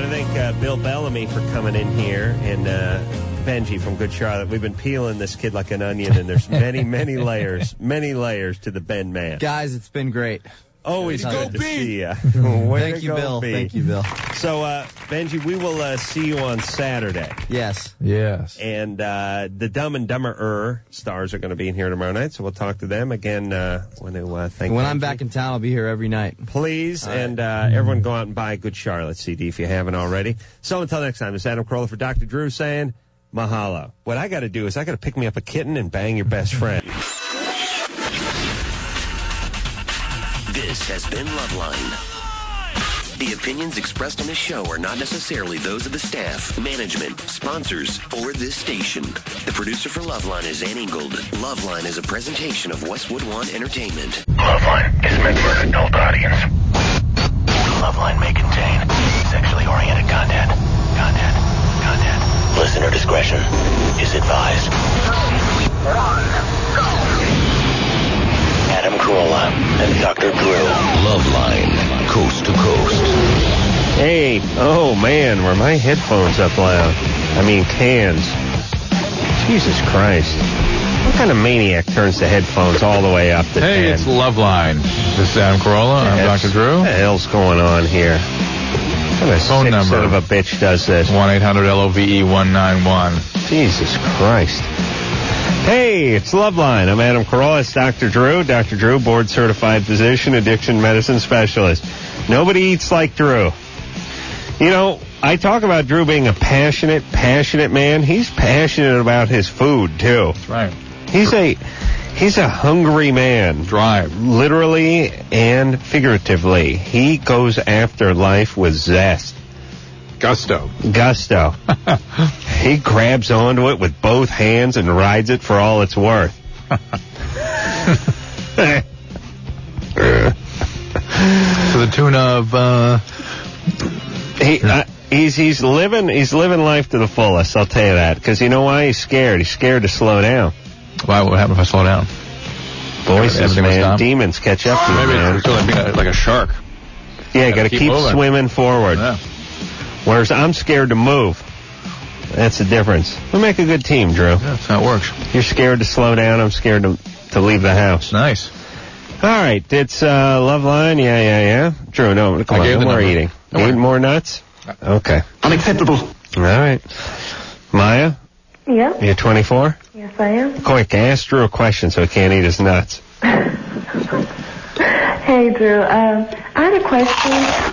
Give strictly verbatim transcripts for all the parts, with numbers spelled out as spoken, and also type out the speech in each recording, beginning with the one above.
to thank uh, Bill Bellamy for coming in here, and uh, Benji from Good Charlotte. We've been peeling this kid like an onion, and there's many, many layers, many layers to the Ben man. Guys, it's been great. Always good to see you. Thank you, Bill. Be. Thank you, Bill. So, uh, Benji, we will uh, see you on Saturday. Yes. Yes. And uh, the Dumb and Dumber stars are going to be in here tomorrow night, so we'll talk to them again uh, when they uh, thank When Benji. I'm back in town, I'll be here every night. Please, All right. and uh, everyone go out and buy a Good Charlotte C D if you haven't already. So until next time, it's Adam Carolla for Doctor Drew saying mahalo. What I got to do is I got to pick me up a kitten and bang your best friend. This has been Loveline. The opinions expressed on this show are not necessarily those of the staff, management, sponsors, or this station. The producer for Loveline is Ann Ingold. Loveline is a presentation of Westwood One Entertainment. Loveline is meant for an adult audience. Loveline may contain sexually oriented content. Content. Content. Listener discretion is advised. Adam Carolla and Doctor Drew. Loveline, coast to coast. Hey, oh man, were my headphones up loud? I mean cans. Jesus Christ. What kind of maniac turns the headphones all the way up to Hey, ten? it's Loveline. This is Adam Carolla. I'm Yes. Doctor Drew. What the hell's going on here? What kind of Phone sick number. son of a bitch does this? one eight hundred L O V E one nine one. Jesus Christ. Hey, it's Loveline. I'm Adam Carolla. It's Doctor Drew. Doctor Drew, board-certified physician, addiction medicine specialist. Nobody eats like Drew. You know, I talk about Drew being a passionate, passionate man. He's passionate about his food, too. That's right. He's a he's a hungry man. Drive. Literally and figuratively. He goes after life with zest. Gusto. Gusto. He grabs onto it with both hands and rides it for all it's worth. To the tune of, uh... He, uh, he's he's living he's living life to the fullest. I'll tell you that, because you know why? He's scared. He's scared to slow down. Why, what happened if I slow down? Voices, Everything will man, stop? demons catch up to you, Maybe man. it's like, being a, like a shark. Yeah, you got to keep keep, moving. swimming forward. Yeah. Whereas I'm scared to move. That's the difference. We make a good team, Drew. Yeah, that's how it works. You're scared to slow down. I'm scared to to leave the house. Nice. All right, it's uh, Loveline. Yeah, yeah, yeah. Drew, no, come I on, gave no the more number. eating. No more. Eating more nuts? Okay. Unacceptable. All right. Maya, Yeah. you're twenty-four? Yes, I am. Quick, ask Drew a question so he can't eat his nuts. Hey, Drew. Um, I had a question.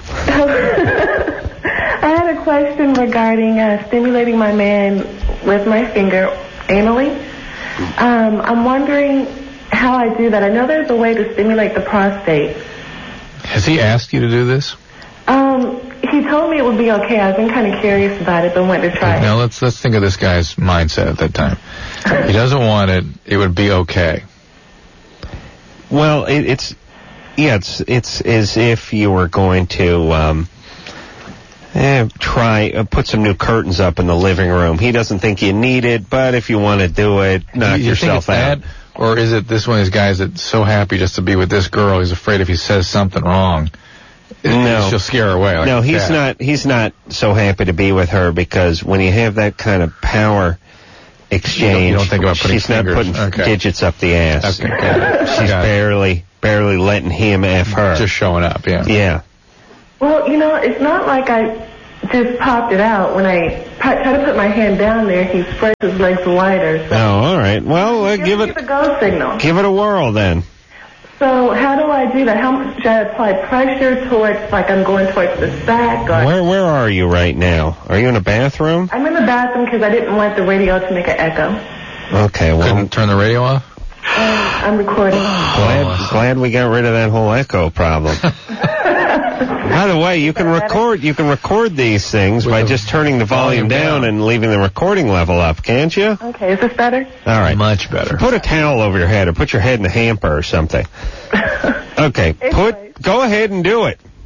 I had a question regarding uh, stimulating my man with my finger anally. Um, I'm wondering how I do that. I know there's a way to stimulate the prostate. Has he asked you to do this? Um, he told me it would be okay. I've been kind of curious about it, but went to try Now it. let's let's think of this guy's mindset at that time. He doesn't want it. It would be okay. Well, it, it's, yeah, it's it's as if you were going to um, eh, try, uh, put some new curtains up in the living room. He doesn't think you need it, but if you want to do it, knock you, you yourself think it's out. that, or is it this one of these guys that's so happy just to be with this girl, he's afraid if he says something wrong, it, No. she'll scare her away. Like No, a he's cat. not. He's not so happy to be with her, because when you have that kind of power exchange, You don't think about putting she's not fingers. putting Okay. digits up the ass. Okay, got it. She's Got it. barely, barely letting him f her. Just showing up, yeah. Yeah. Well, you know, it's not like I just popped it out. When I try to put my hand down there, he spreads his legs wider. So Oh, all right. Well, uh, give me it, the go signal. give it a whirl then. So how do I do that? How much should I apply pressure towards, like I'm going towards the sack? Or Where, where are you right now? Are you in a bathroom? I'm in the bathroom because I didn't want the radio to make an echo. Okay. Well, Couldn't turn the radio off? I'm recording. glad, glad we got rid of that whole echo problem. By the way, you can record you can record these things by just turning the volume down and leaving the recording level up, can't you? Okay, is this better? All right. Much better. Put a towel over your head or put your head in a hamper or something. Okay, put go ahead and do it.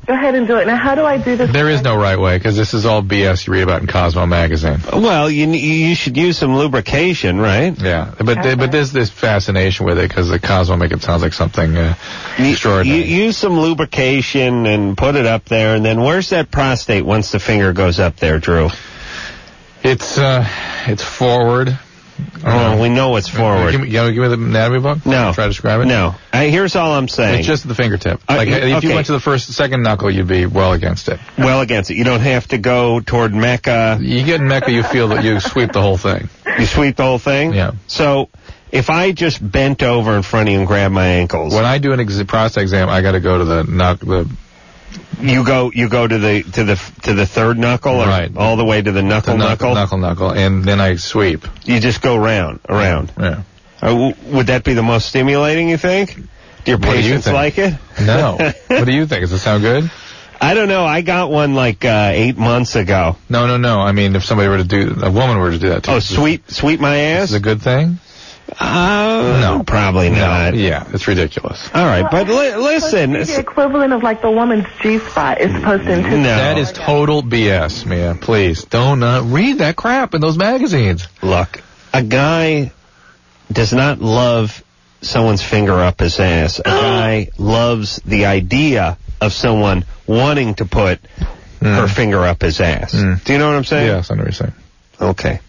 Go ahead and do it. Now, how do I do this? There is no right way, because this is all B S you read about in Cosmo magazine. Well, you you should use some lubrication, right? Yeah, but Okay. but there's this fascination with it, because the Cosmo make it sound like something uh, extraordinary. You, use some lubrication and put it up there, and then where's that prostate once the finger goes up there, Drew? It's uh, it's forward. Oh, we know it's forward. Give me, you know, give me the anatomy book? No. Try to describe it? No. Uh, here's all I'm saying. It's just the fingertip. Uh, Like, yeah, if you okay. went to the first, second knuckle, you'd be well against it. Well against it. You don't have to go toward Mecca. You get in Mecca, you feel that you sweep the whole thing. You sweep the whole thing? Yeah. So, if I just bent over in front of you and grabbed my ankles, When I do an ex- prostate exam, I got to go to the knuck, the you go you go to the to the to the third knuckle, or Right. all the way to the knuckle the knuckle, knuckle. knuckle, knuckle, and then I sweep. You just go round around. Yeah. Uh, w- would that be the most stimulating, you think? Do your What do you patients think? like it? No. What do you think? Does it sound good? I don't know. I got one like uh, eight months ago. No, no, no. I mean, if somebody were to do, a woman were to do that too. Oh, is this- sweep sweep my Is ass? this a good thing? Uh, No. probably not. No. Yeah, it's ridiculous. All right, but li- listen. It's the equivalent of like the woman's G spot is supposed to No. That is total B S, man. Please don't uh, read that crap in those magazines. Look, a guy does not love someone's finger up his ass. A guy loves the idea of someone wanting to put Mm. her finger up his ass. Mm. Do you know what I'm saying? Yes, I know what you're saying. Okay.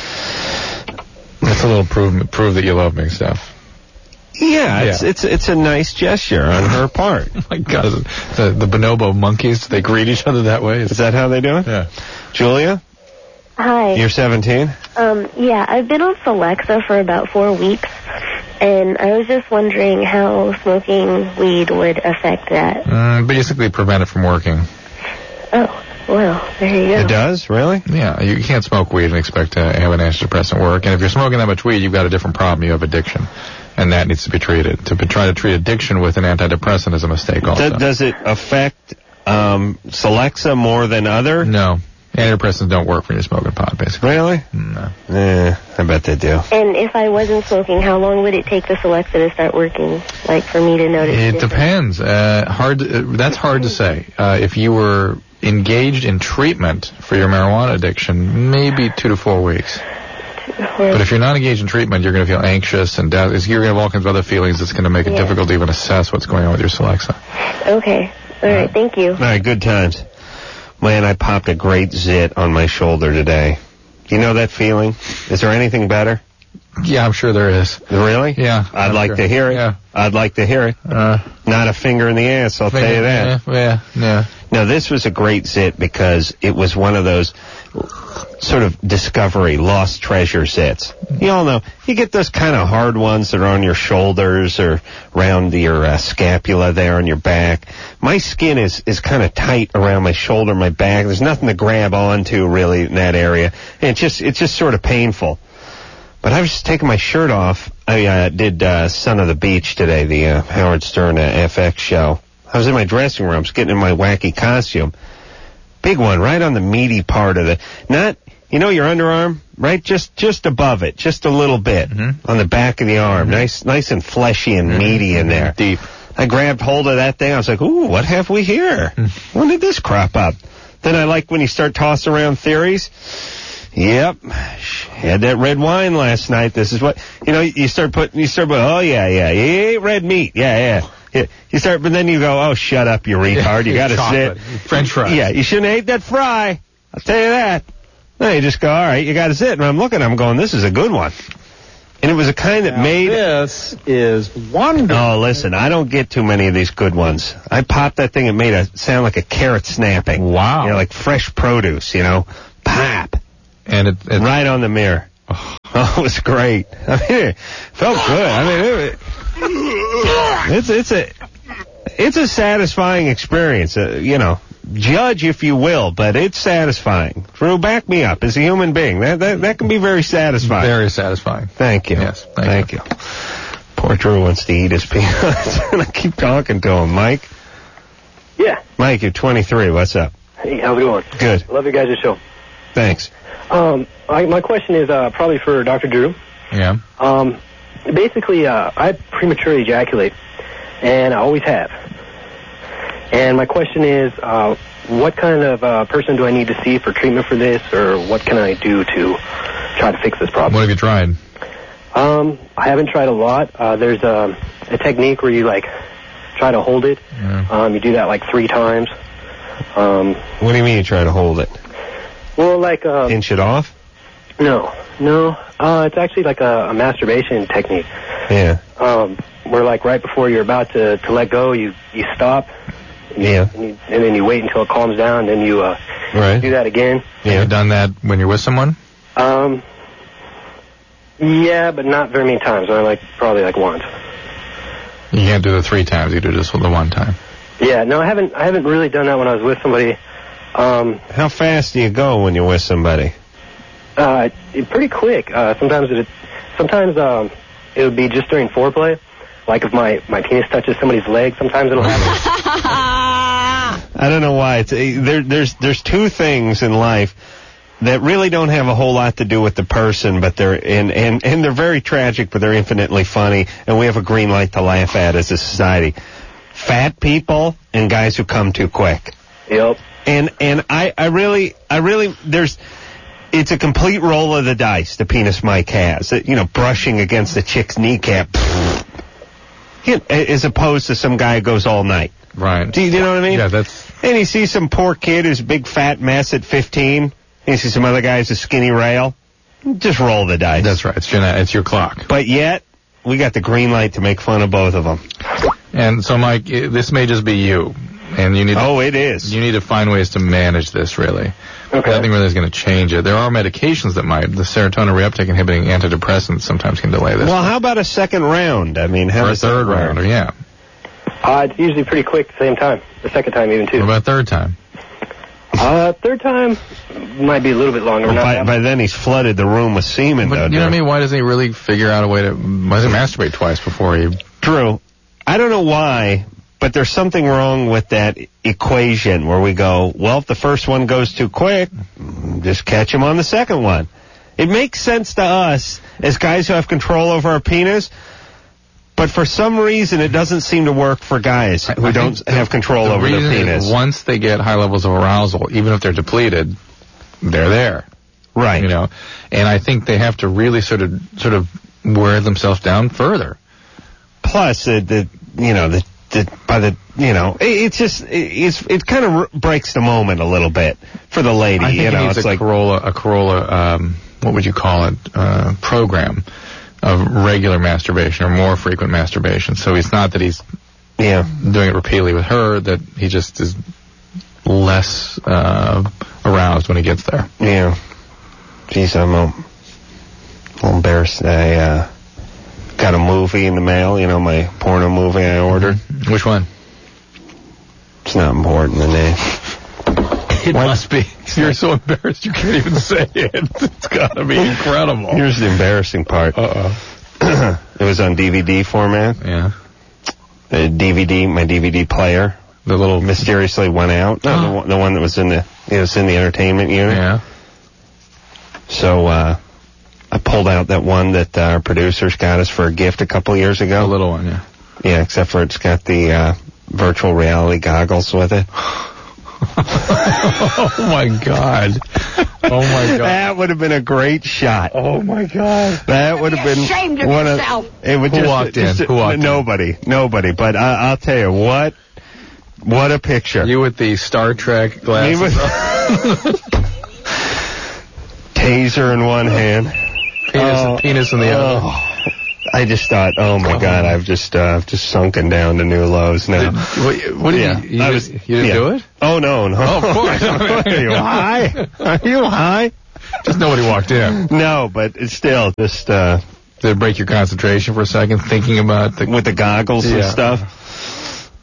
That's a little prove prove that you love me stuff. Yeah, it's Yeah. it's it's a nice gesture on her part. Oh my God, the the bonobo monkeys, they greet each other that way. Is that how they do it? Yeah. Julia, Hi. you're seventeen. Um, yeah, I've been on Celexa for about four weeks, and I was just wondering how smoking weed would affect that. Mm, basically, prevent it from working. Oh, well, there you go. It does, really? Yeah, you can't smoke weed and expect to have an antidepressant work. And if you're smoking that much weed, you've got a different problem. You have addiction, and that needs to be treated. To be, try to treat addiction with an antidepressant is a mistake. Also, Do- does it affect um, Celexa more than other? no, antidepressants don't work when you're smoking pot. Basically, Really? no. Eh, I bet they do. And if I wasn't smoking, how long would it take the Celexa to start working? Like, for me to notice It difference? depends. Uh, hard. To, uh, that's hard to say. Uh, if you were engaged in treatment for your marijuana addiction, maybe two to four weeks. But if you're not engaged in treatment, you're going to feel anxious and doubt. You're going to have all kinds of other feelings that's going to make it Yeah. difficult to even assess what's going on with your Celexa. Okay. All right, thank you. All right, good times. Man, I popped a great zit on my shoulder today. You know that feeling? Is there anything better? Yeah, I'm sure there is. Really? Yeah. I'd I'm like sure. to hear it. Yeah. I'd like to hear it. Uh, Not a finger in the ass, I'll tell you that. Yeah, yeah, yeah. Now, this was a great zit because it was one of those sort of discovery, lost treasure zits. You all know, you get those kind of hard ones that are on your shoulders or around your uh, scapula there on your back. My skin is, is kind of tight around my shoulder, my back. There's nothing to grab onto really in that area. And it's just, it's just sort of painful. But I was just taking my shirt off. I uh, did uh, Son of the Beach today, the uh, Howard Stern uh, F X show. I was in my dressing room, just getting in my wacky costume. Big one, right on the meaty part of the, not, you know, your underarm, right? Just, just above it, just a little bit Mm-hmm. on the back of the arm. Mm-hmm. Nice, nice and fleshy and Mm-hmm. meaty in there. Deep. I grabbed hold of that thing. I was like, ooh, what have we here? Mm. When did this crop up? Then I like when you start tossing around theories. Yep. Had that red wine last night. This is what, you know, you start putting, you start putting, oh yeah, yeah, you ate red meat. Yeah, yeah. Yeah. You start, but then you go, oh, shut up, you retard. You gotta Chocolate. sit. French fries. Yeah, you shouldn't have ate that fry. I'll tell you that. No, you just go, all right, you gotta sit. And I'm looking, I'm going, this is a good one. And it was a kind that made... This is wonderful. Oh, listen, I don't get too many of these good ones. I popped that thing, it made a sound like a carrot snapping. Wow. You know, like fresh produce, you know. Pop. And it, it Right on the mirror. Oh. Oh, it was great. I mean, it felt good. I mean, it, it's it's a it's a satisfying experience. Uh, you know, judge if you will, but it's satisfying. Drew, back me up. As a human being, that that that can be very satisfying. very satisfying. Thank you. Yes, thank you. Poor Drew wants to eat his peanuts, and I keep talking to him. Mike. Yeah. Mike, you're twenty-three. What's up? Hey, how's it going? Good. Love you guys' show. Thanks. Um, I, my question is uh, probably for Doctor Drew. Yeah. Um, basically, uh, I prematurely ejaculate, and I always have. And my question is, uh, what kind of uh, person do I need to see for treatment for this, or what can I do to try to fix this problem? What have you tried? Um, I haven't tried a lot. Uh, there's a, a technique where you, like, try to hold it. Yeah. Um, you do that, like, three times. Um, What do you mean you try to hold it? well, like... Um, Inch it off? No, no. Uh, it's actually like a, a masturbation technique. Yeah. Um, where, like, right before you're about to, to let go, you, you stop. And Yeah. You, and, you, and then you wait until it calms down, then you uh, Right. do that again. Yeah. Have you done that when you're with someone? Um, yeah, but not very many times. Only, like, probably, like, once. You can't do the three times. You do just the one time. Yeah, no, I haven't, I haven't really done that when I was with somebody. Um, How fast do you go when you're with somebody? uh, it, pretty quick. Uh, sometimes it, sometimes, um, it would be just during foreplay. Like if my, my penis touches somebody's leg, sometimes it'll happen. I don't know why. It's, uh, there, there's there's two things in life that really don't have a whole lot to do with the person, but they're and, and, and they're very tragic, but they're infinitely funny, and we have a green light to laugh at as a society. Fat people and guys who come too quick. Yep. And and I, I really I really there's it's a complete roll of the dice the penis Mike has. You know, brushing against the chick's kneecap. As opposed to some guy who goes all night. Right. Do you, do you know what I mean? Yeah, that's... And you see some poor kid who's a big fat mess at fifteen. And you see some other guy who's a skinny rail. Just roll the dice. That's right. It's your, it's your clock. But yet, we got the green light to make fun of both of them. And so, Mike, i- this may just be you. And you need to, Oh, it is. you need to find ways to manage this, really. Okay. Nothing really is going to change it. There are medications that might. The serotonin reuptake inhibiting antidepressants sometimes can delay this. Well, how about a second round? I mean, how or a does that third work? round, or yeah. Uh, it's usually pretty quick the same time. The second time even, too. What about third time? Uh, third time might be a little bit longer. Well, not by, that by then he's flooded the room with semen, But though. you know what I Drew. mean? Why doesn't he really figure out a way to... Why doesn't he masturbate twice before he... Drew, I don't know why, but there's something wrong with that equation where we go, well, if the first one goes too quick, just catch him on the second one. It makes sense to us as guys who have control over our penis, but for some reason it doesn't seem to work for guys who I don't think the- have control the over their reason is penis. Once they get high levels of arousal, even if they're depleted, they're there. Right. You know, and I think they have to really sort of sort of wear themselves down further. Plus, uh, the you know the, the by the you know it, it's just it, it's it kind of r- breaks the moment a little bit for the lady. I think you he know, needs it's a like Corolla, a Corolla, um, what would you call it, uh, program of regular masturbation or more frequent masturbation. So it's not that he's yeah doing it repeatedly with her, that he just is less uh, aroused when he gets there. yeah. Geez, I'm a little embarrassed. I uh, got a movie in the mail. You know, my porno movie I ordered. Which one? It's not important, the name. It must be. You're so embarrassed you can't even say it. It's got to be incredible. Here's the embarrassing part. Uh-oh. It was on D V D format. Yeah. The D V D, my D V D player, The little... mysteriously went out. No, the, one, the one that was in the it was in the entertainment unit. Yeah. So uh, I pulled out that one that uh, our producers got us for a gift a couple years The ago. little one, yeah. Yeah, except for it's got the uh, virtual reality goggles with it. Oh, my God. Oh, my God. That would have been a great shot. Oh, my God. That would have been ashamed of one yourself. of. It would Who just, walked just- in? Who walked in? nobody, nobody. But I, I'll tell you what, what a picture. You with the Star Trek Me glasses. with taser in one hand, penis, Oh, penis in the other. oh. I just thought, oh my God, I've just uh, I've just sunken down to new lows now. Did, what, what did yeah, you, you, I did- was, you didn't yeah. do it? Oh no, no. Oh, of course. Are you high? Are you high? Just nobody walked in. No, but it's still just uh, Did it break your concentration for a second thinking about the... with the goggles and Yeah. stuff.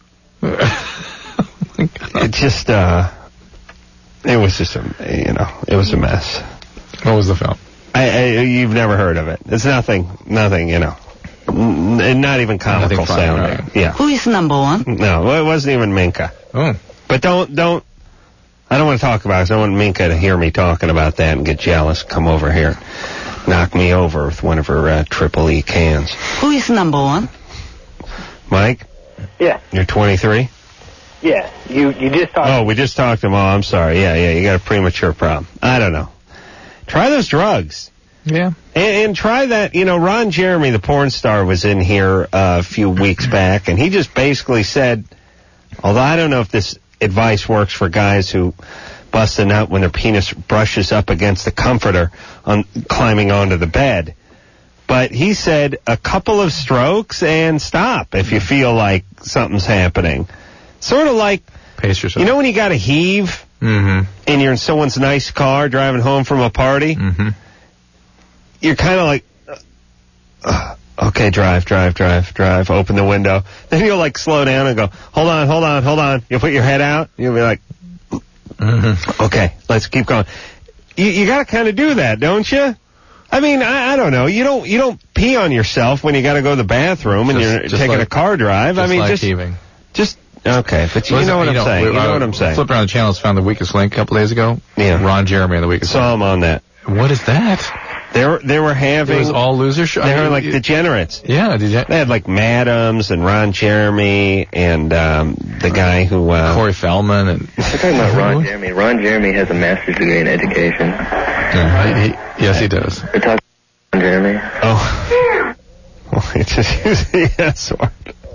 It just uh, it was just a you know it was a mess. What was the film? I, I you've never heard of it. It's nothing, nothing, you know, n- not even comical Nothing funny, sounding. right. Yeah. Who is number one? No, it wasn't even Minka. Oh. But don't, don't, I don't want to talk about it. 'Cause I don't want Minka to hear me talking about that and get jealous, come over here, knock me over with one of her uh, triple E cans. Who is number one? Mike, Yeah. you're twenty-three? Yeah, you you just talked. Oh, we just talked to him. Oh, I'm sorry. Yeah, yeah, you got a premature problem. I don't know. Try those drugs. Yeah. And, and try that, you know, Ron Jeremy, the porn star, was in here uh, a few weeks back, and he just basically said, although I don't know if this advice works for guys who bust a nut when their penis brushes up against the comforter on climbing onto the bed, but he said a couple of strokes and stop if you feel like something's happening. Sort of like, pace yourself. You know when you got to heave mm-hmm. and you're in someone's nice car driving home from a party? Mm-hmm. You're kind of like, uh, okay, drive, drive, drive, drive, open the window. Then you'll like slow down and go, hold on, hold on, hold on. You'll put your head out. You'll be like, mm-hmm. okay, let's keep going. You, you got to kind of do that, don't you? I mean, I, I don't know. You don't you don't pee on yourself when you got to go to the bathroom and Just- you're just taking like- a car drive. Just I mean, like just heaving. just okay. But you, Listen, know what I'm saying. we- You know uh, what I'm saying. Flipping around the channels, found the weakest link a couple days ago. Yeah. Ron Jeremy on the weakest Saw him on that. link. What is that? They were they were having It was all loser show. they I were mean, like it- degenerates. Yeah, did you? They had like Madams and Ron Jeremy and um, the guy who uh, Corey Feldman and. We're talking about Ron Jeremy. Ron Jeremy has a master's degree in education. Yeah, he, he, yes, he does. We're talking about Ron Jeremy. Oh, well, it's just use the S word.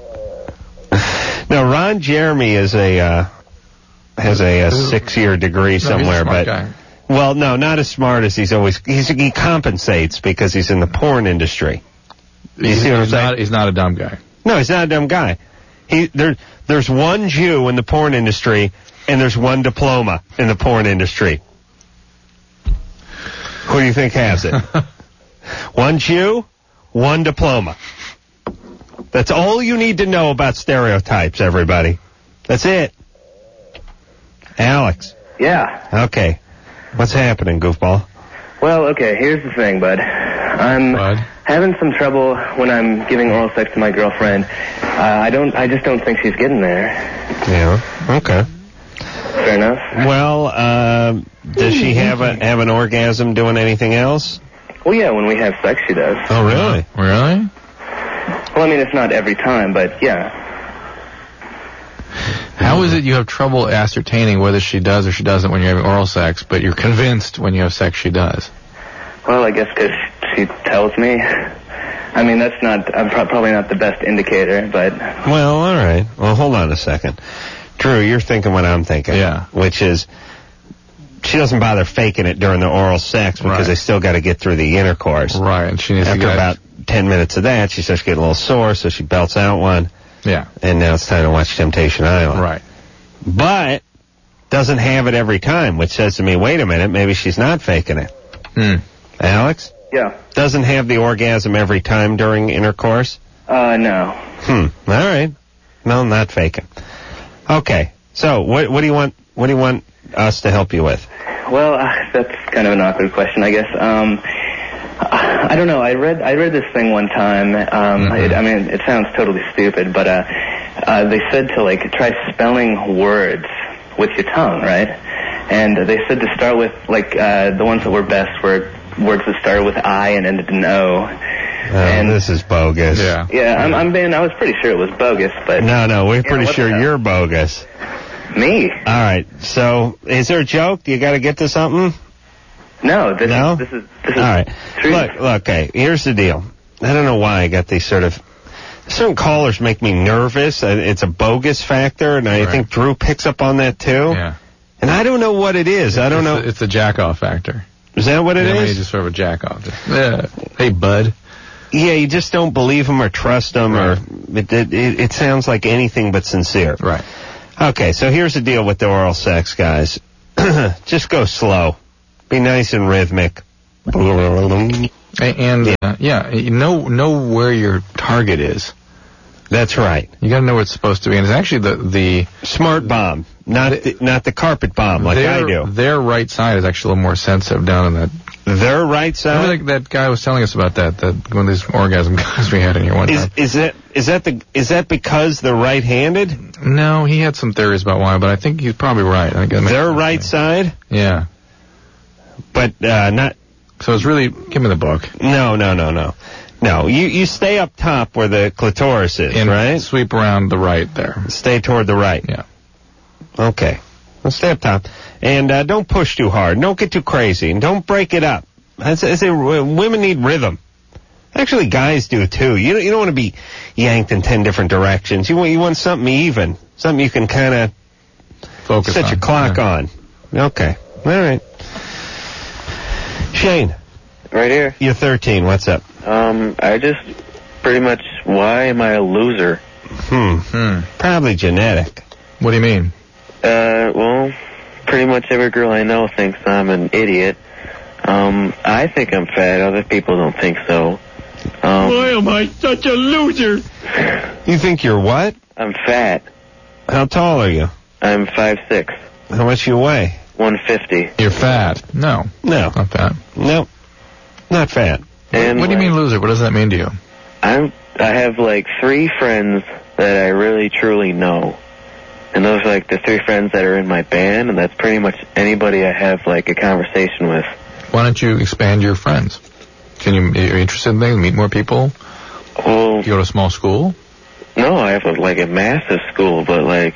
Now Ron Jeremy is a uh, has a, a six-year degree somewhere, no, he's a smart but guy. well, no, not as smart as he's always. He's, he compensates because he's in the porn industry. You He's, see what I'm he's saying? not, he's not a dumb guy. No, he's not a dumb guy. He there. There's one Jew in the porn industry, and there's one diploma in the porn industry. Who do you think has it? One Jew, one diploma. That's all you need to know about stereotypes, everybody. That's it. Alex. Yeah. Okay. What's happening, goofball? Well, okay, here's the thing, bud. I'm Bud? having some trouble when I'm giving oral sex to my girlfriend. Uh, I don't. I just don't think she's getting there. Yeah. Okay. Fair enough. Well, uh, does she have a have an orgasm doing anything else? Well, yeah, when we have sex, she does. Oh, really? Really? Well, I mean, it's not every time, but yeah. How is it you have trouble ascertaining whether she does or she doesn't when you're having oral sex, but you're convinced when you have sex she does? Well, I guess because she tells me. I mean, that's not. I'm pro- probably not the best indicator, but. Well, all right. Well, hold on a second. Drew, you're thinking what I'm thinking. Yeah. Which is, she doesn't bother faking it during the oral sex because Right. they still got to get through the intercourse. Right, and she needs After to get about ten minutes of that, she starts getting a little sore, so she belts out one, Yeah, and now it's time to watch Temptation Island. right. But doesn't have it every time, which says to me, wait a minute, maybe she's not faking it. Hmm. Alex? Yeah. Doesn't have the orgasm every time during intercourse? Uh, no. Hmm. All right. No, not faking. Okay. So, what what do you want? What do you want us to help you with? Well, uh, that's kind of an awkward question, I guess. Um, I don't know. I read I read this thing one time. Um, Mm-hmm. it, I mean, it sounds totally stupid, but uh, uh, they said to like try spelling words with your tongue, right? And they said to start with like uh, the ones that were best were words that started with I and ended in O. Oh, And- this is bogus. Yeah. Yeah, I'm, I'm being. I was pretty sure it was bogus, but No, no, we're Yeah, pretty what sure the hell? you're bogus. me? All right. So, is there a joke? Do you got to get to something? No, this No? is this is this is All right. true. Look, look, okay, here's the deal. I don't know why I got these sort of... Certain callers make me nervous. Uh, It's a bogus factor, and I Right. think Drew picks up on that too. Yeah. And I don't know what it is. I don't it's know. The, it's the jack-off factor. Is that what it yeah, is? You just sort of a jack-off. Just, yeah. Hey, bud. Yeah, you just don't believe them or trust them, Right. or it, it, it, it sounds like anything but sincere. Right. Okay, so here's the deal with the oral sex, guys. Just go slow. Be nice and rhythmic. A- And, uh, yeah, you know, know where your target is. That's right. You got to know where it's supposed to be. And it's actually the... the Smart bomb, not the, not the carpet bomb like their, I do. Their right side is actually a little more sensitive down in that... Their right side? Remember that, that guy was telling us about that, that one of these orgasm guys we had in here one Is time? is that is that the is that because they're right-handed? No, he had some theories about why, but I think he's probably right. I think that makes Their sense. right side, Yeah. but uh, not. So it's really... Give me the book. No, no, no, no, no. You you stay up top where the clitoris is, And right? sweep around the right there. Stay toward the right. Yeah. Okay. Well, stay up top. And uh, don't push too hard. Don't get too crazy. And don't break it up. I say, I say women need rhythm. Actually, guys do, too. You, you don't want to be yanked in ten different directions. You want, you want something even. Something you can kind of focus set on. your clock yeah. on. Okay. All right. Shane. Right here. You're thirteen. What's up? Um, I just pretty much, why am I a loser? Hmm. Hmm. Probably genetic. What do you mean? Uh, well, pretty much every girl I know thinks I'm an idiot. Um, I think I'm fat. Other people don't think so. Um, Why am I such a loser? You think you're what? I'm fat. How tall are you? I'm five six. How much you weigh? one fifty. You're fat. No. No. Not fat. No. Not fat. And what do you mean loser? What does that mean to you? I'm, I have like three friends that I really truly know. And those are like the three friends that are in my band, and that's pretty much anybody I have like a conversation with. Why don't you expand your friends? Can you, are you interested in things? Meet more people? Well, you go to a small school? No, I have a, like a massive school, but like,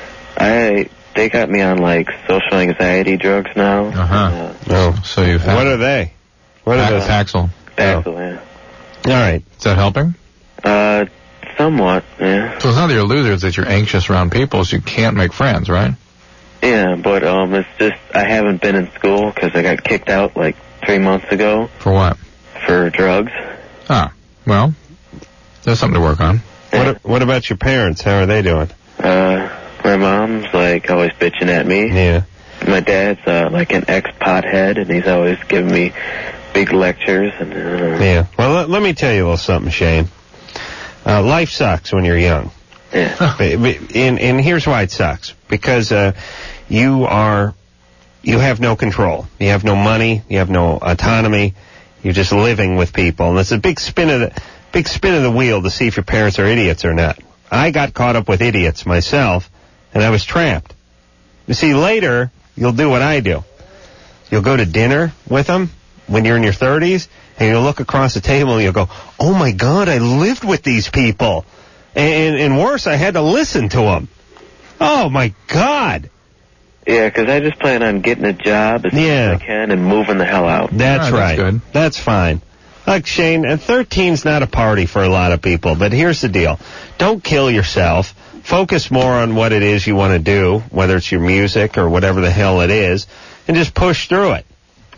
I, they got me on like social anxiety drugs now. Uh-huh. Uh, Oh. So you've had... What are they? What are Pa- those? Paxil. Paxil, Oh. yeah. All right. Is that helping? Uh, somewhat, yeah. So it's not that you're a loser, it's that you're anxious around people, so you can't make friends, right? Yeah, but um, it's just I haven't been in school because I got kicked out like three months ago. For what? For drugs. Ah, well, there's something to work on. What What about your parents? How are they doing? Uh, my mom's like always bitching at me. Yeah. My dad's uh, like an ex-pothead, and he's always giving me big lectures. And uh, Yeah. Well, let, let me tell you a little something, Shane. Uh, life sucks when you're young. Yeah. and, and here's why it sucks. Because uh, you are, you have no control. You have no money. You have no autonomy. You're just living with people. And it's a big spin of the, big spin of the wheel to see if your parents are idiots or not. I got caught up with idiots myself, and I was trapped. You see, later, you'll do what I do. You'll go to dinner with them when you're in your thirties, and you'll look across the table and you'll go, oh my God, I lived with these people. And, and worse, I had to listen to them. Oh my God. yeah, because I just plan on getting a job as soon Yeah. as I can and moving the hell out. That's Ah, that's right. good. That's fine. Like, Shane, uh, thirteen's not a party for a lot of people, but here's the deal. Don't kill yourself. Focus more on what it is you want to do, whether it's your music or whatever the hell it is, and just push through it.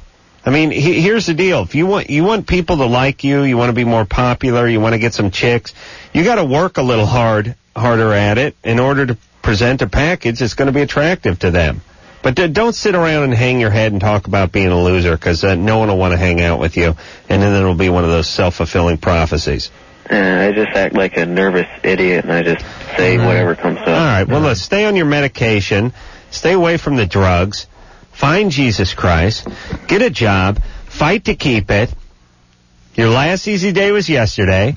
I mean, he, here's the deal. If you want you want people to like you, you want to be more popular, you want to get some chicks, you got to work a little hard, harder at it in order to present a package that's going to be attractive to them. But uh, don't sit around and hang your head and talk about being a loser, because uh, no one will want to hang out with you, and then it'll be one of those self-fulfilling prophecies. Uh, I just act like a nervous idiot, and I just say All right. whatever comes up. All right, well, let's stay on your medication, stay away from the drugs, find Jesus Christ, get a job, fight to keep it. Your last easy day was yesterday.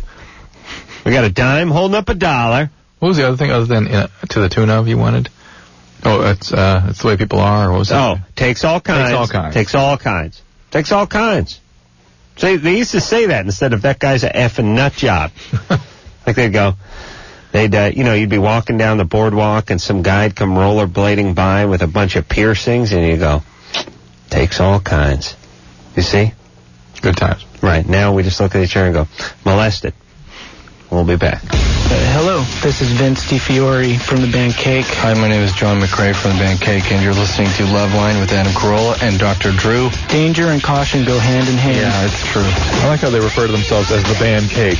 We got a dime holding up a dollar. What was the other thing other than uh, to the tune of you wanted? Oh, it's uh, it's the way people are. Or what was that? Oh, takes all kinds. Takes all kinds. Takes all kinds. Takes all kinds. So they used to say that instead of that guy's a effing nut job. Like they'd go, they'd, uh, you know, you'd be walking down the boardwalk and some guy'd come rollerblading by with a bunch of piercings, and you go, takes all kinds. You see? Good times. Right. Now we just look at each other and go, molested. We'll be back. Uh, hello, this is Vince DiFiore from the band Cake. Hi, my name is John McRae from the band Cake, and you're listening to Loveline with Adam Carolla and Doctor Drew. Danger and caution go hand in hand. Yeah, it's true. I like how they refer to themselves as the band Cake.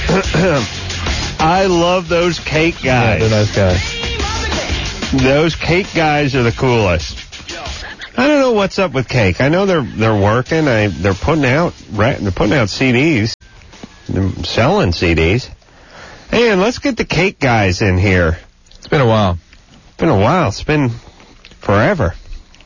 I love those Cake guys. Yeah, they're nice guys. Those Cake guys are the coolest. I don't know what's up with Cake. I know they're they're working. I they're putting out they're putting out C Ds. They're selling C Ds. Hey, and let's get the Cake guys in here. It's been a while. It's been a while. It's been forever.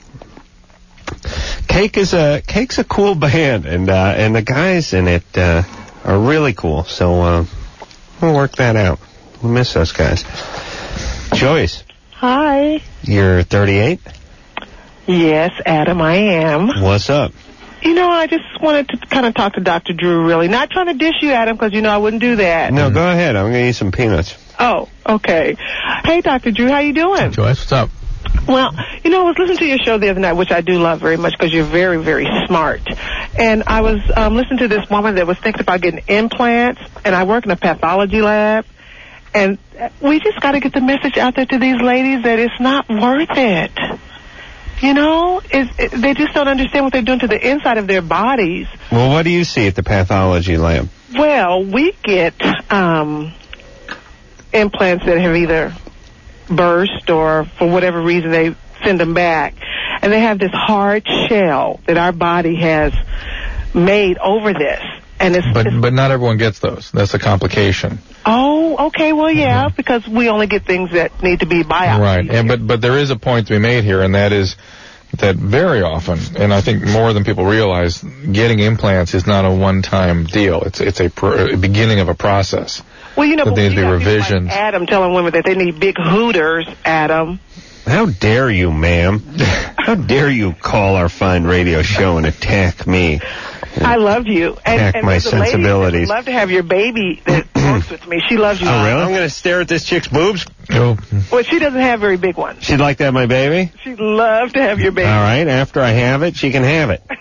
Cake is a Cake's a cool band, and uh, and the guys in it uh, are really cool. So uh, we'll work that out. We'll miss those guys. Joyce, Hi. you're thirty-eight. Yes, Adam, I am. What's up? You know, I just wanted to kind of talk to Doctor Drew, really. Not trying to dish you, Adam, because, you know, I wouldn't do that. No, go ahead. I'm going to eat some peanuts. Oh, okay. Hey, Doctor Drew, how you doing? Joyce, what's up? Well, you know, I was listening to your show the other night, which I do love very much because you're very, very smart. And I was um, listening to this woman that was thinking about getting implants, and I work in a pathology lab. And we just got to get the message out there to these ladies that it's not worth it. You know, it's, it, they just don't understand what they're doing to the inside of their bodies. Well, what do you see at the pathology lab? Well, we get um, implants that have either burst or for whatever reason they send them back. And they have this hard shell that our body has made over this. And it's, but it's, but not everyone gets those. That's a complication. Oh, okay. Well, yeah, Mm-hmm. because we only get things that need to be biopsied. Right. And but but there is a point to be made here, and that is that very often, and I think more than people realize, getting implants is not a one-time deal. It's it's a, pro, a beginning of a process. Well, you know, so but there needs we to be got people revisions. like Adam telling women that they need big hooters, Adam. How dare you, ma'am? How dare you call our fine radio show and attack me? I love you. And, Attack and my there's a lady that sensibilities. would love to have your baby that works with me. She loves you. Oh, really? I'm going to stare at this chick's boobs? Oh. Well, she doesn't have very big ones. She'd like to have my baby? She'd love to have your baby. All right. After I have it, she can have it.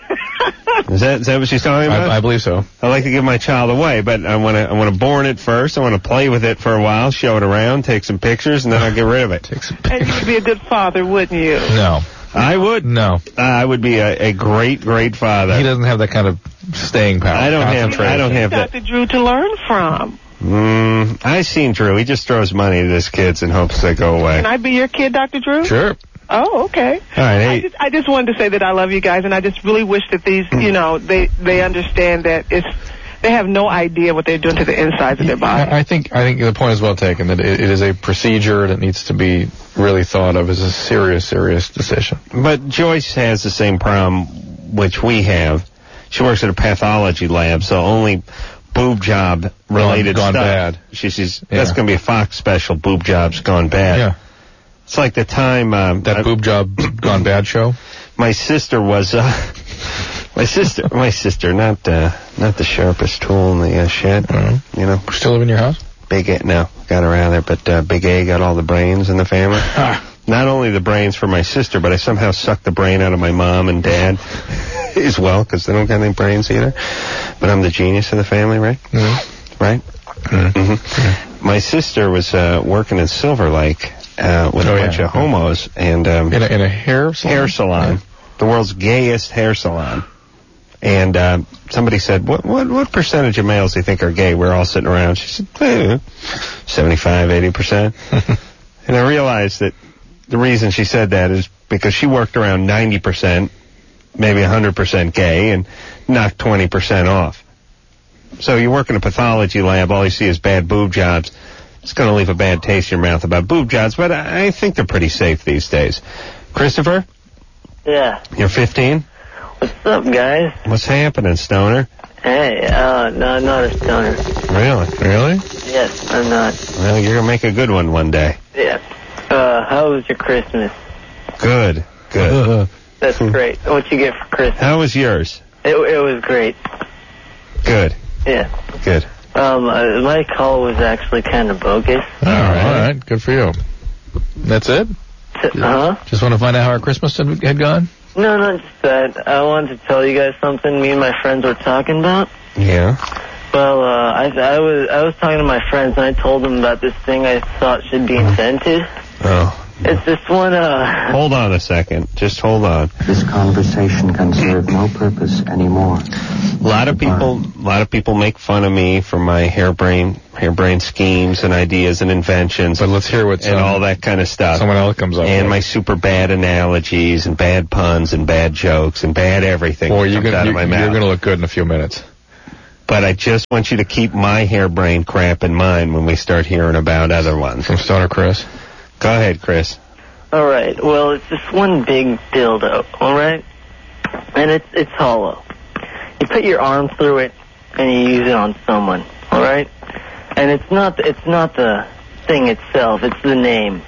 Is that, is that what she's talking about? I, I believe so. I like to give my child away, but I want to I want to born it first. I want to play with it for a while, show it around, take some pictures, and then I'll get rid of it. Take some And you would be a good father, wouldn't you? No. I would. No. Uh, I would be a, a great, great father. He doesn't have that kind of staying power. I don't have. I don't have that. Doctor Drew to learn from. Mm, I seen Drew. He just throws money at his kids and hopes they go away. Can I be your kid, Doctor Drew? Sure. Oh, okay. All right. Hey. I just, I just wanted to say that I love you guys, and I just really wish that these, you know, they they understand that it's they have no idea what they're doing to the insides of their body. I, I think I think the point is well taken. That it, it is a procedure that needs to be really thought of as a serious, serious decision. But Joyce has the same problem which we have. She works at a pathology lab, so only boob job related Gone, gone stuff. bad. She says Yeah. that's going to be a Fox special. Boob jobs gone bad. Yeah. It's like the time um, That I- boob job gone bad show. my sister was uh, my sister my sister not uh, not the sharpest tool in the uh, shed. Mm-hmm. You know, Still live in your house? Big A, no, got her out of there, but uh, Big A got all the brains in the family. Not only the brains for my sister, but I somehow sucked the brain out of my mom and dad as well, because they don't got any brains either. But I'm the genius of the family, right? Mm-hmm. Right? Mm-hmm. Mm-hmm. My sister was uh, working in Silver Lake uh, with Oh, a yeah. bunch of homos and um, In a, in a hair salon? hair salon, Yeah. the world's gayest hair salon. And uh, somebody said, what, what what percentage of males do you think are gay? We're all sitting around. She said, eh, seventy-five, eighty percent. And I realized that the reason she said that is because she worked around ninety percent, maybe one hundred percent gay, and knocked twenty percent off. So you work in a pathology lab, all you see is bad boob jobs. It's going to leave a bad taste in your mouth about boob jobs, but I I think they're pretty safe these days. Christopher, Yeah. you're fifteen? What's up, guys? What's happening, Stoner? Hey, uh, no, I'm not a stoner. Really? Really? Yes, I'm not. Well, you're going to make a good one one day. Yeah. Uh, how was your Christmas? Good. Good. That's great. What'd you get for Christmas? How was yours? It, it was great. Good. Yeah. Good. Um, uh, my call was actually kind of bogus. All right. All right. Good for you. That's it? Uh-huh. Just want to find out how our Christmas had, had gone? No, not just that. I wanted to tell you guys something me and my friends were talking about. Yeah. Well, uh, I, I was I was talking to my friends, and I told them about this thing I thought should be invented. Oh. It's this one, uh... Hold on a second. Just hold on. This conversation can serve no purpose anymore. A lot of people, a lot of people make fun of me for my harebrained, harebrained schemes and ideas and inventions. But let's hear what and some- all that kind of stuff. someone else comes up and with. my super bad analogies and bad puns and bad jokes and bad everything. Boy, that you're comes out gonna, of my you, mouth. you're going to look good in a few minutes. But I just want you to keep my harebrained crap in mind when we start hearing about other ones. From Stoner Chris. Go ahead, Chris. All right. Well, it's this one big dildo, all right? And it's it's hollow. You put your arm through it, and you use it on someone, all right? And it's not the, it's not the thing itself. It's the name.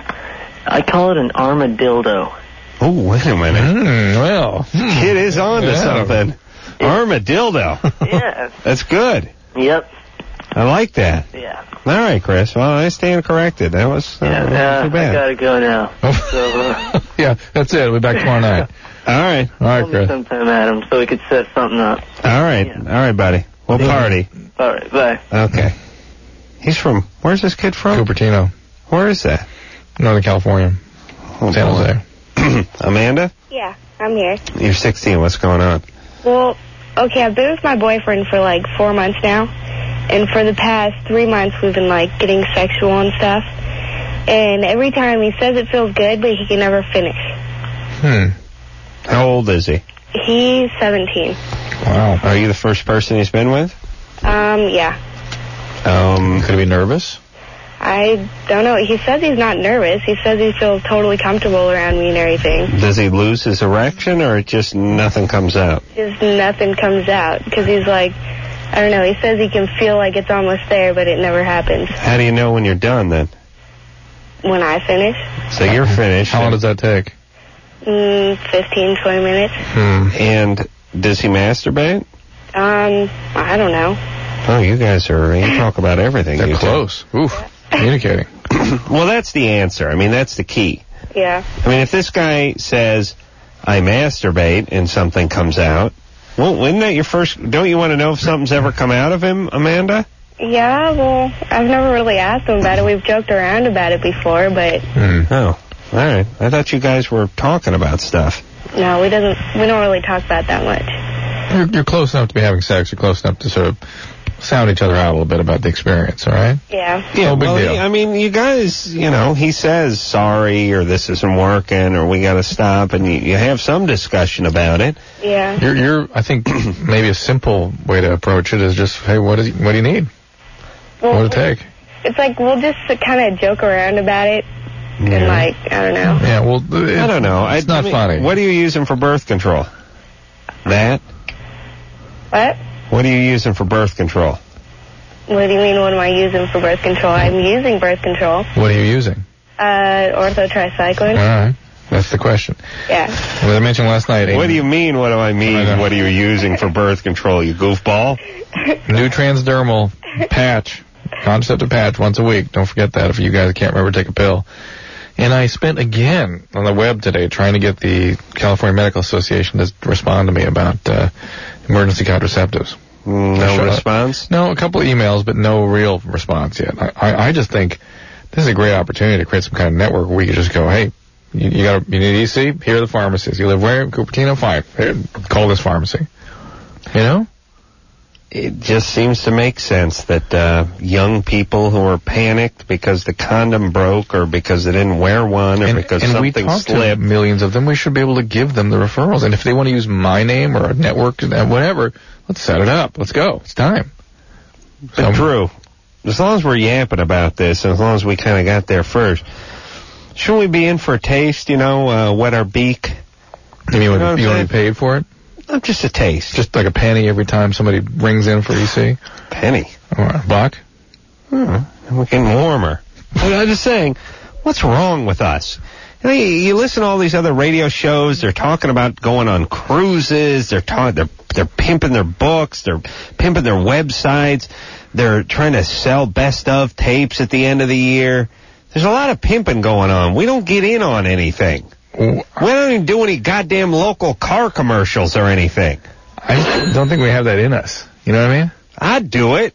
I call it an armadildo. Oh, wait a minute. Mm, well, Kid is on to Yeah. something. Armadildo. Yeah. That's good. Yep. I like that. Yeah. All right, Chris. Well, I stand corrected. That was uh, Yeah, not too I bad. gotta go now. So, uh, Yeah, that's it. We'll be back tomorrow night. All right. All right, call me Chris. sometime, Adam, so we could set something up. All right. All right, buddy. We'll party. All right, bye. Okay. He's from, where's this kid from? Cupertino, Where is that? Northern California, Oh, San boy. Jose. Amanda? Yeah, I'm here. You're sixteen. What's going on? Well, okay, I've been with my boyfriend for like four months now, and for the past three months we've been like getting sexual and stuff. And every time he says it feels good, but he can never finish. Hmm. How old is he? He's seventeen. Wow. Are you the first person he's been with? Um, yeah. Um, Could he be nervous? I don't know. He says he's not nervous. He says he feels totally comfortable around me and everything. does he lose his erection, or just nothing comes out? Just nothing comes out because he's like, I don't know. He says he can feel like it's almost there, but it never happens. How do you know when you're done, then? When I finish, So you're finished. How long does that take? mm, fifteen, twenty minutes. Hmm. And does he masturbate? Um, I don't know. Oh, you guys are, you talk about everything. They're you two. close. Oof. Communicating. Well, that's the answer. I mean, that's the key. Yeah. I mean, if this guy says, I masturbate, and something comes out, well, isn't that your first, don't you want to know if something's ever come out of him, Amanda? Yeah, well, I've never really asked him about it. We've joked around about it before, but Hmm. Oh, all right. I thought you guys were talking about stuff. no, we doesn't. We don't really talk about that much. You're, you're close enough to be having sex. You're close enough to sort of sound each other out a little bit about the experience, all right? Yeah. Yeah, No big well, deal. he- I mean, you guys, you know, he says sorry, or this isn't working, or we got to stop, and you, you have some discussion about it. Yeah. You're, you're, I think maybe a simple way to approach it is just, hey, what, is, what do you need? Well, What would it take? It's like we'll just kind of joke around about it, and like I don't know. Yeah, well, it, I don't know. It's I, not I mean, funny. What are you using for birth control? That? What? What are you using for birth control? What do you mean? What am I using for birth control? I'm using birth control. What are you using? Uh, orthotricycline. All right. That's the question. Yeah. As I mentioned last night, What do you mean, what do I mean, I know. what are you using for birth control, you goofball? new transdermal patch, contraceptive patch once a week. Don't forget that if you guys can't remember, take a pill. And I spent again on the web today trying to get the California Medical Association to respond to me about uh, emergency contraceptives. No Shut up. response? No, a couple of emails, but no real response yet. I, I, I just think this is a great opportunity to create some kind of network where we can just go, hey, you, you got you need E C? Here are the pharmacies. You live where? Cupertino? Fine. Here, call this pharmacy. You know? It just seems to make sense that uh, young people who are panicked because the condom broke or because they didn't wear one or And, because and we something talk to slipped. millions of them. We should be able to give them the referrals. And if they want to use my name or a network, uh, whatever, let's set it up. Let's go. It's time. But So- Drew, as long as we're yapping about this, and as long as we kind of got there first, shouldn't we be in for a taste, you know, uh, wet our beak? You mean You know you what I'm want to saying? be paid for it? Not just a taste. Just like a penny every time somebody rings in for E C? Penny. Or a buck? Hmm. We're getting warmer. I'm just saying, what's wrong with us? You know, you, you listen to all these other radio shows. They're talking about going on cruises. They're talking. They're they're pimping their books. They're pimping their websites. They're trying to sell best of tapes at the end of the year. There's a lot of pimping going on. We don't get in on anything. We don't even do any goddamn local car commercials or anything. I don't think we have that in us. You know what I mean? I'd do it.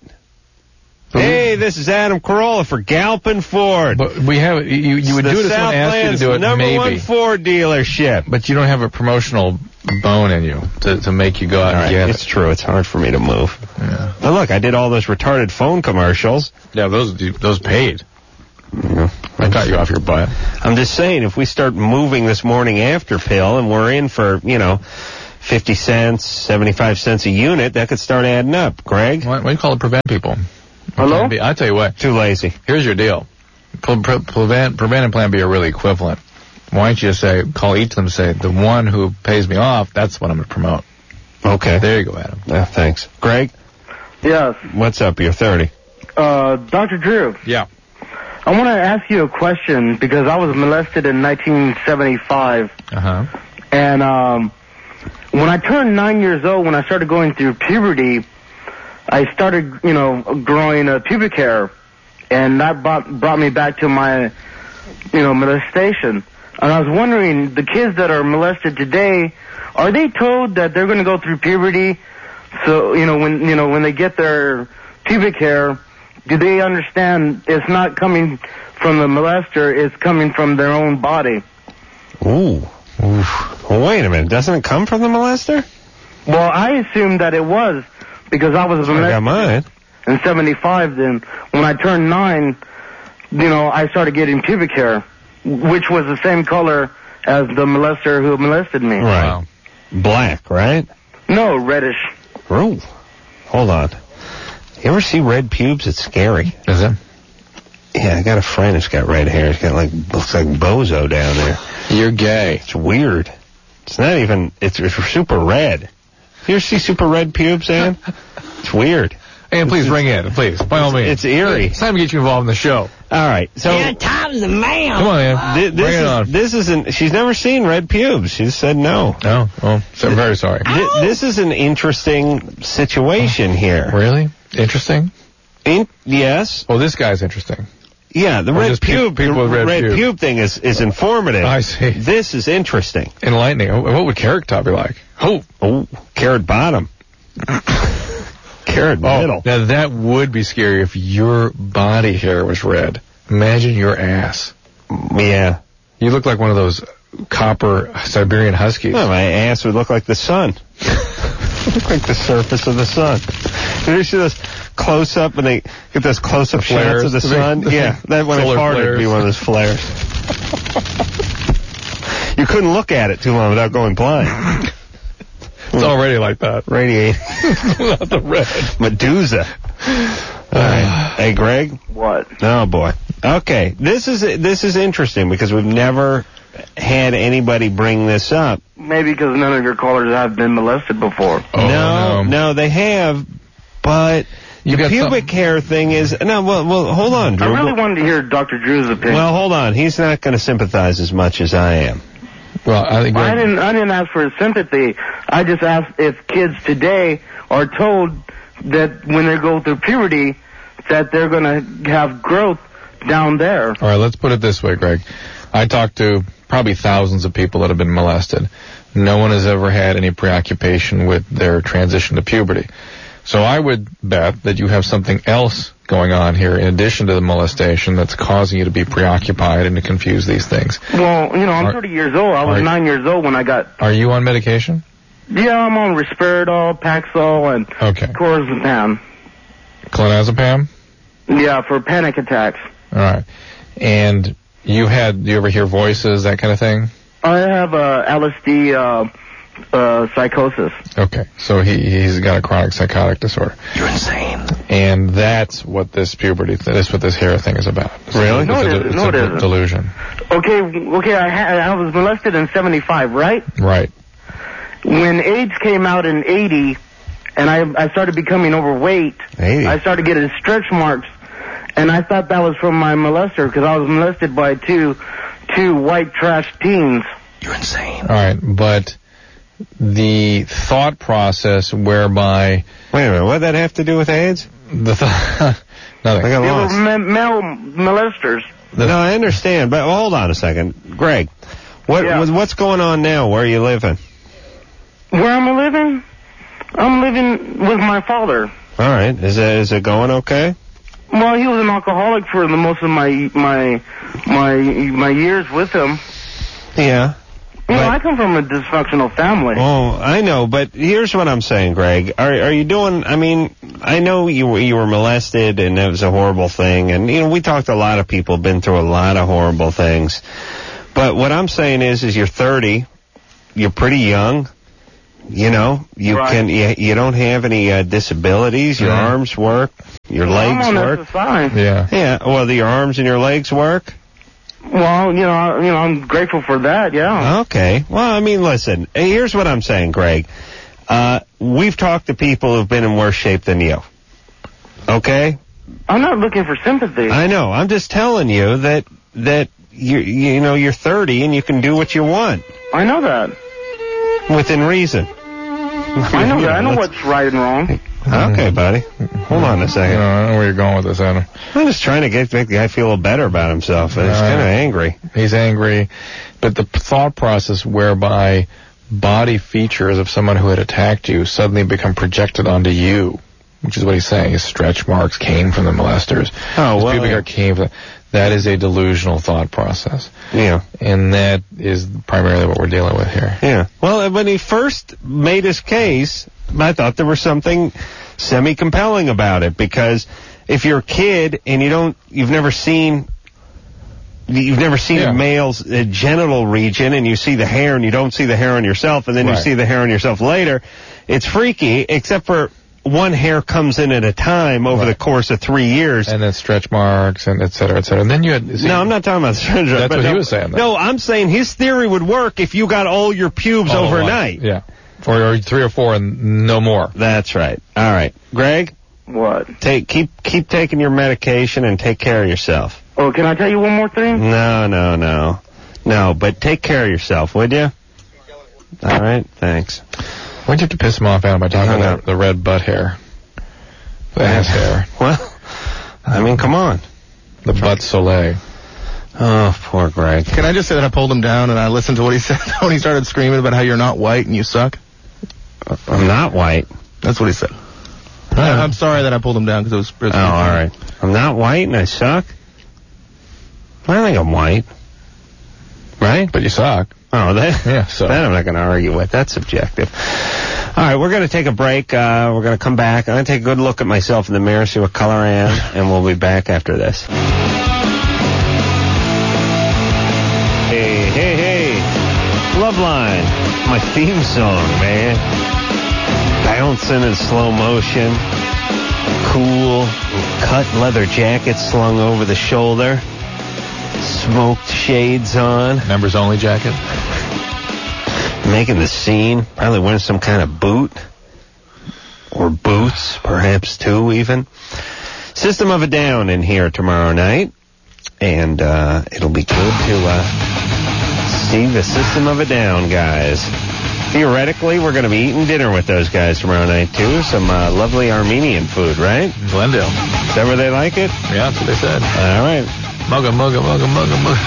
Hey, this is Adam Carolla for Galpin Ford. But we have it. You, you would The do it if someone asked you to Southland's do it, number maybe. one Ford dealership. But you don't have a promotional bone in you to, to make you go out All and right, get it's it. true. It's hard for me to move. Yeah. But look, I did all those retarded phone commercials. Yeah, those those paid. Yeah. I got you off your butt. I'm just saying, if we start moving this morning after pill and we're in for, you know, fifty cents, seventy-five cents a unit, that could start adding up. Greg? Why, why do you call it prevent people? Hello? Plan B. I tell you what. Too lazy. Here's your deal. Pre- pre- prevent, prevent and Plan B are really equivalent. Why don't you just say, call each of them and say, the one who pays me off, that's what I'm going to promote. Okay. There you go, Adam. Yeah, thanks. Greg? Yes. What's up? You're thirty. Uh, Doctor Drew. Yeah. I want to ask you a question because I was molested in nineteen seventy-five. Uh-huh. And um, when I turned nine years old, when I started going through puberty, I started, you know, growing a pubic hair, and that brought brought me back to my, you know, molestation. And I was wondering, the kids that are molested today, are they told that they're going to go through puberty? So, you know, when you know when they get their pubic hair, do they understand it's not coming from the molester, it's coming from their own body? Ooh. Oof. Well, wait a minute. Doesn't it come from the molester? Well, I assumed that it was, because I was molested I got mine. in seventy-five. Then when I turned nine, you know, I started getting pubic hair, which was the same color as the molester who molested me. Right. Wow. Black, right? No, reddish. Ooh. Hold on. You ever see red pubes? It's scary. Is it? Yeah, I got a friend who's got red hair. He's got like, looks like Bozo down there. You're gay. It's weird. It's not even, it's, it's super red. You ever see super red pubes, Ann? It's weird. And please ring in, please, by all means. It's eerie. It's time to get you involved in the show. All right, so Yeah, Tom's the man. Come on, Ann. Th- this, Bring it is, on. this isn't, she's never seen red pubes. She said no. No? Oh, so I'm very sorry. Th- this is an interesting situation here. Really? Interesting? In, yes. Well, this guy's interesting. Yeah, the Or red just pe- pube, people with red red pube. pube thing is, is informative. I see. This is interesting. Enlightening. Oh, what would Carrot Top be like? Oh. Oh, carrot bottom. Carrot Oh, middle. now that would be scary if your body hair was red. Imagine your ass. Yeah. You look like one of those copper Siberian Huskies. No, my ass would look like the sun. Look like the surface of the sun. Did you see this close up and they get those close up shots flares. of the sun? Yeah, that when I Solar farted would be flares. one of those flares. You couldn't look at it too long without going blind. It's already like that. Radiating. Not the red. Medusa. All right. Hey, Greg. What? Oh boy. Okay, this is this is interesting because we've never had anybody bring this up. Maybe because none of your callers have been molested before. Oh, no, no, no, they have, but You the got pubic something. hair thing is no. Well, well, hold on, Drew. I really wanted to hear Doctor Drew's opinion. Well, hold on. He's not going to sympathize as much as I am. Well, I think I didn't. I didn't ask for his sympathy. I just asked if kids today are told that when they go through puberty, that they're going to have growth down there. All right, let's put it this way, Greg. I talked to probably thousands of people that have been molested. No one has ever had any preoccupation with their transition to puberty. So I would bet that you have something else going on here in addition to the molestation that's causing you to be preoccupied and to confuse these things. Well, you know, I'm Are- thirty years old. I was are- nine years old when I got. Are you on medication? Yeah, I'm on Risperidol, Paxil, and Okay. Clonazepam. Clonazepam? Yeah, for panic attacks. All right. And you had, do you ever hear voices, that kind of thing? I have uh, L S D uh, uh, psychosis. Okay. So he, he's got a chronic psychotic disorder. You're insane. And that's what this puberty, that's what this hair thing is about. It's Really? a- No, it's it a, isn't. it's No, a it isn't. delusion. Okay, okay. I, ha- I was molested in seventy-five, right? Right. When AIDS came out in eighty, and I I started becoming overweight, eighty. I started getting stretch marks, and I thought that was from my molester because I was molested by two two white trash teens. You're insane. All right. But the thought process whereby Wait a minute. What did that have to do with AIDS? the th- nothing. I got They lost. were ma- male molesters. No, I understand, but hold on a second, Greg. What Yeah. was what's going on now? Where are you living? Where am I living? I'm living with my father. All right. Is it is it going okay? Well, he was an alcoholic for the most of my my my my years with him. Yeah. You know, But- I come from a dysfunctional family. Oh, I know, but here's what I'm saying, Greg. Are are you doing? I mean, I know you were- you were molested, and it was a horrible thing, and you know we talked to a lot of people, been through a lot of horrible things. But what I'm saying is, is you're thirty, you're pretty young. You know, you Right. can you, you don't have any uh, disabilities. Your Mhm. arms work, your I'm legs on work. S S I. Yeah. Yeah, well, your arms and your legs work. Well, you know, I- you know, I'm grateful for that. Yeah. Okay. Well, I mean, listen. Here's what I'm saying, Greg. Uh, we've talked to people who've been in worse shape than you. Okay. I'm not looking for sympathy. I know. I'm just telling you that that you you know you're thirty and you can do what you want I know that. within reason. I know that. I know what's right and wrong. Okay, buddy. Hold on a second. I don't know where you're going with this, Adam. I'm just trying to get make the guy feel a little better about himself. And he's kind of angry. He's angry. But the thought process whereby body features of someone who had attacked you suddenly become projected onto you, which is what he's saying, is stretch marks came from the molesters. Oh, well. People got came from, that is a delusional thought process. Yeah. And that is primarily what we're dealing with here. Yeah. Well, when he first made his case, I thought there was something semi-compelling about it, because if you're a kid and you don't, you've never seen, you've never seen Yeah. a male's uh, genital region, and you see the hair and you don't see the hair on yourself, and then Right. you see the hair on yourself later, it's freaky, except for one hair comes in at a time over Right. the course of three years. And then stretch marks and et cetera, et cetera. And then you had... See, no, I'm not talking about stretch marks. That's but what no, he was saying, though. No, I'm saying his theory would work if you got all your pubes all at overnight. once. Yeah. Or, or three or four and no more. That's right. All right. Greg? What? Take keep keep taking your medication and take care of yourself. Oh, can I tell you one more thing? No, no, no. No, but take care of yourself, would you? All right, thanks. Why'd you have to piss him off, Adam, by talking No, no. about the red butt hair? The ass hair. Well, I mean, come on. The butt soleil. Oh, poor Greg. Can I just say that I pulled him down and I listened to what he said when he started screaming about how you're not white and you suck? I'm not white. That's what he said. I, I'm sorry that I pulled him down because it was... It was Oh, all right. I'm not white and I suck? I don't think I'm white. Right? But you suck. Oh, that, Yeah, so. that I'm not going to argue with. That's subjective. All right, we're going to take a break. Uh, we're going to come back. I'm going to take a good look at myself in the mirror, see what color I am, and we'll be back after this. Hey, hey, hey. Loveline. My theme song, man. Bouncing in slow motion. Cool. Cut leather jacket slung over the shoulder. Smoked shades on. Members only jacket. Making the scene. Probably wearing some kind of boot. Or boots, perhaps two even. System of a Down in here tomorrow night. And uh, it'll be good to uh, see the System of a Down guys. Theoretically, we're going to be eating dinner with those guys tomorrow night, too. Some uh, lovely Armenian food, right? Glendale. Is that where they like it? Yeah, that's what they said. All right. Mugga, mugga, mugga, mugga, mugga.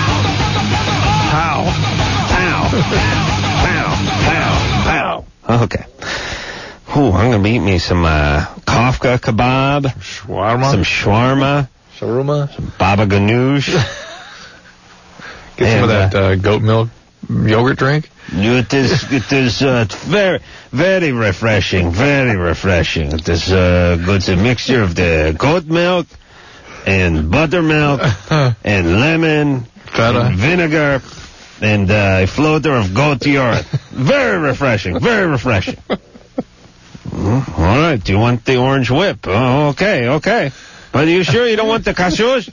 Pow. Pow. Pow. Pow. Pow. Okay. Ooh, I'm going to eat me some uh, kafka kebab. Shawarma. Some shawarma. Shawarma. Baba ganoush. Get some of that uh, goat milk yogurt drink. It is, it is uh, very, very refreshing, very refreshing. It is uh, good, a mixture of the goat milk and buttermilk and lemon Feta. and vinegar and uh, a floater of goat urine. Very refreshing, very refreshing. Mm, all right, do you want the orange whip? Oh, okay, okay. But are you sure you don't want the kashush?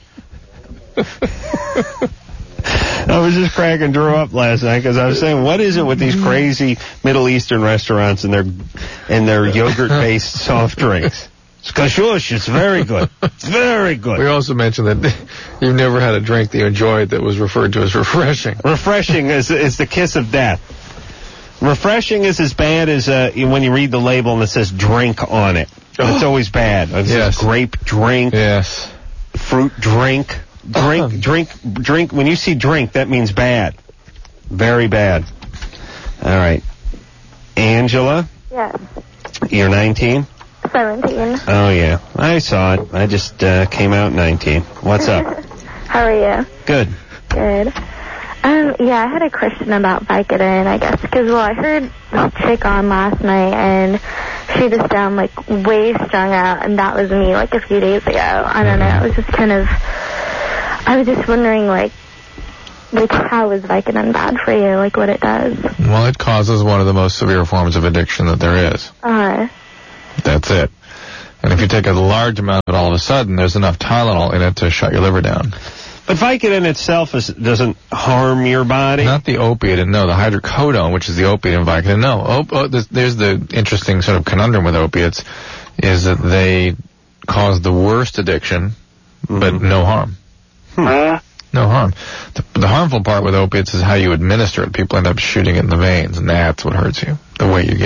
I was just cracking Drew up last night because I was saying, what is it with these crazy Middle Eastern restaurants and their and their yogurt-based soft drinks? It's kashush. It's very good. It's very good. We also mentioned that you've never had a drink that you enjoyed that was referred to as refreshing. Refreshing is is the kiss of death. Refreshing is as bad as uh, when you read the label and it says drink on it. It's always bad. It says Yes. grape drink. Yes. Fruit drink. Drink, Uh-huh. drink, drink. When you see drink, that means bad. Very bad. All right. Angela, Yes. you're nineteen? seventeen. Oh, yeah. I saw it. I just uh, came out nineteen. What's up? How are you? Good. Good. Um, yeah, I had a question about Vicodin, I guess, because, well, I heard this chick on last night, and she just sounded, like, way strung out, and that was me, like, a few days ago. I don't know. It was just kind of, I was just wondering, like, like, how is Vicodin bad for you, like, what it does? Well, it causes one of the most severe forms of addiction that there is. Uh, That's it. And if you take a large amount of it all of a sudden, there's enough Tylenol in it to shut your liver down. But Vicodin itself is, doesn't harm your body? Not the opiate, and no, the hydrocodone, which is the opiate in Vicodin. No, op- oh, there's, there's the interesting sort of conundrum with opiates, is that they cause the worst addiction, but Mm-hmm. no harm. Uh, No harm. The, the harmful part with opiates is how you administer it. People end up shooting it in the veins, and that's what hurts you, the way you give it.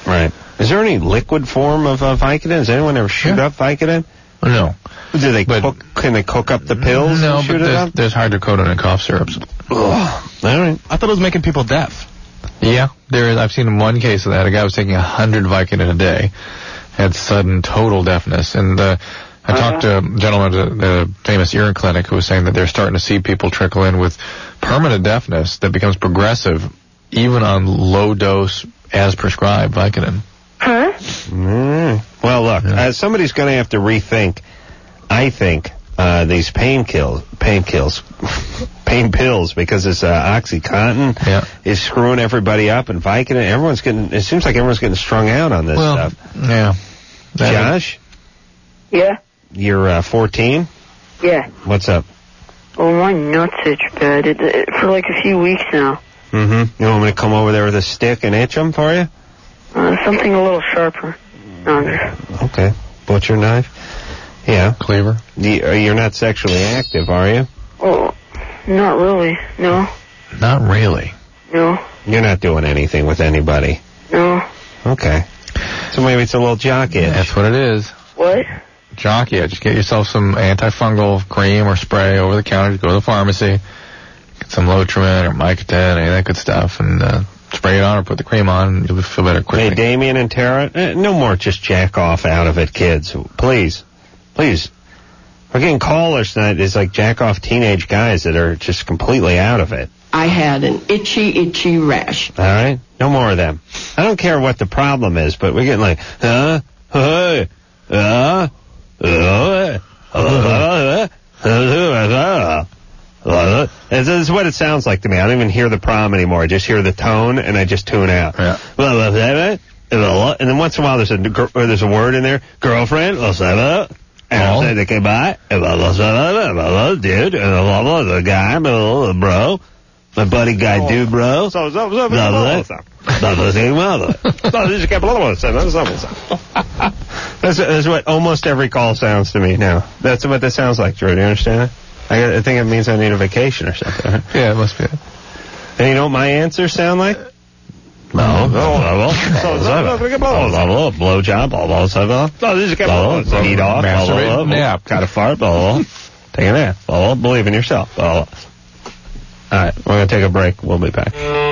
Right. Is there any liquid form of uh, Vicodin? Does anyone ever shoot yeah. up Vicodin? No. Do they but, cook? Can they cook up the pills? No, and shoot but it there's, up? there's hydrocodone and cough syrups. Ugh. All right. I thought it was making people deaf. Yeah, there is. I've seen one case of that. A guy was taking a hundred Vicodin a day, had sudden total deafness, and uh, I uh-huh. talked to a gentleman at the famous ear clinic who was saying that they're starting to see people trickle in with permanent deafness that becomes progressive, even on low dose as prescribed Vicodin. Huh? Mm. Well, look, yeah. uh, somebody's going to have to rethink. I think. Uh, these pain kills, pain kills, pain pills, because this uh, OxyContin yeah. is screwing everybody up, and Vicodin. Everyone's getting. It seems like everyone's getting strung out on this well, stuff. Yeah. That Josh. Yeah. You're uh, fourteen. Yeah. What's up? Oh, my nuts itch bad it, it, for like a few weeks now. Mm-hmm. You want me to come over there with a stick and itch them for you? Uh, something a little sharper. No, okay. Butcher knife. Yeah. Cleaver. You're not sexually active, are you? Oh, not really. No. Not really. No. You're not doing anything with anybody? No. Okay. So maybe it's a little jock itch. That's what it is. What? Jock itch. Just get yourself some antifungal cream or spray over the counter. Just go to the pharmacy. Get some Lotrimin or Mycotin, any of that good stuff, and uh, spray it on or put the cream on, and you'll feel better quickly. Hey, Damien and Tara, eh, no more just jack off out of it, kids. Please. Please. We're getting callers tonight. It's like jack-off teenage guys that are just completely out of it. I had an itchy, itchy rash. All right? No more of them. I don't care what the problem is, but we're getting like, huh? Huh? Uh? Uh? Uh? This is what it sounds like to me. I don't even hear the prom anymore. I just hear the tone, and I just tune out. Yeah. And then once in a while, there's a, there's a word in there. Girlfriend. And I said, okay, bye. Dude, the guy, bro. My buddy guy, dude, bro. That's, that's what almost every call sounds to me now. That's what that sounds like, Drew. Do you understand? I, I think it means I need a vacation or something. Right? Yeah, it must be. And you know what my answers sound like? No, no, no, blow job, blah, blah, blah, blah, eat off, blah, blah, blah, got a fart, blah, blah, take a nap, blah, blah, believe in yourself, blah, blah. All right, we're going to take a break. We'll be back.